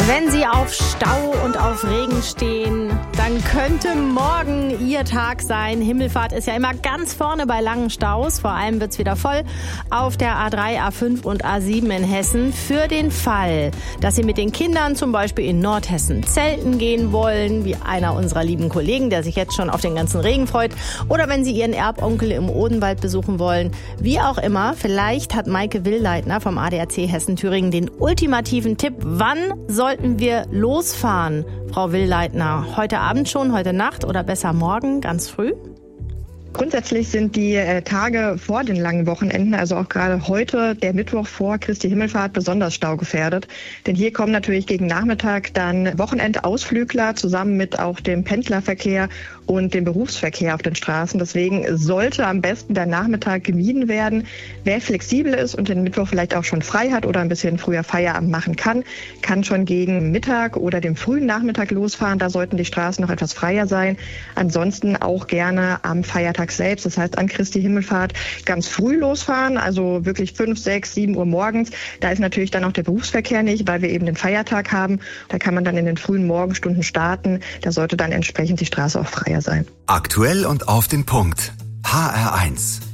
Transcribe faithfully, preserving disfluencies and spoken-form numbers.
Wenn Sie auf Stau und auf Regen stehen, dann könnte morgen Ihr Tag sein. Himmelfahrt ist ja immer ganz vorne bei langen Staus. Vor allem wird's wieder voll auf der A drei, A fünf und A sieben in Hessen. Für den Fall, dass Sie mit den Kindern zum Beispiel in Nordhessen zelten gehen wollen, wie einer unserer lieben Kollegen, der sich jetzt schon auf den ganzen Regen freut, oder wenn Sie Ihren Erbonkel im Odenwald besuchen wollen, wie auch immer, vielleicht hat Maike Willleitner vom A D A C Hessen-Thüringen den ultimativen Tipp, wann sollten wir losfahren, Frau Willleitner? Heute Abend schon, heute Nacht oder besser morgen, ganz früh? Grundsätzlich sind die äh, Tage vor den langen Wochenenden, also auch gerade heute, der Mittwoch vor Christi Himmelfahrt, besonders staugefährdet. Denn hier kommen natürlich gegen Nachmittag dann Wochenendausflügler zusammen mit auch dem Pendlerverkehr und dem Berufsverkehr auf den Straßen. Deswegen sollte am besten der Nachmittag gemieden werden. Wer flexibel ist und den Mittwoch vielleicht auch schon frei hat oder ein bisschen früher Feierabend machen kann, kann schon gegen Mittag oder dem frühen Nachmittag losfahren. Da sollten die Straßen noch etwas freier sein. Ansonsten auch gerne am Feiertag selbst, das heißt an Christi Himmelfahrt, ganz früh losfahren, also wirklich fünf, sechs, sieben Uhr morgens. Da ist natürlich dann auch der Berufsverkehr nicht, weil wir eben den Feiertag haben. Da kann man dann in den frühen Morgenstunden starten. Da sollte dann entsprechend die Straße auch freier sein. Aktuell und auf den Punkt. H R eins.